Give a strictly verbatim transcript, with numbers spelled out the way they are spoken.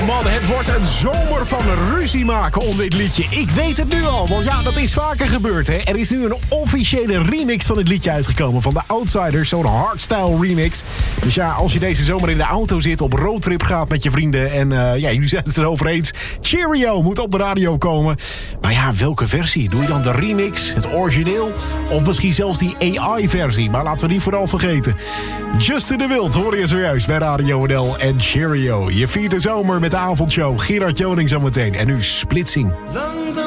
man, het wordt een zomer van ruzie maken om dit liedje. Ik weet het nu al, want ja, dat is vaker gebeurd, hè. Er is nu een officiële remix van het liedje uitgekomen van de Outsiders, zo'n hardstyle remix. Dus ja, als je deze zomer in de auto zit, op roadtrip gaat met je vrienden en uh, ja, jullie zijn het erover eens, Cheerio moet op de radio komen. Maar ja, welke versie? Doe je dan de remix, het origineel of misschien zelfs die A I-versie? Maar laten we die vooral vergeten. Justin de Wild hoor je zojuist bij Radio N L en Cheerio. Je viert de zomer met de avondshow. Gerard Joning zometeen. En nu Splitsing. Langzaam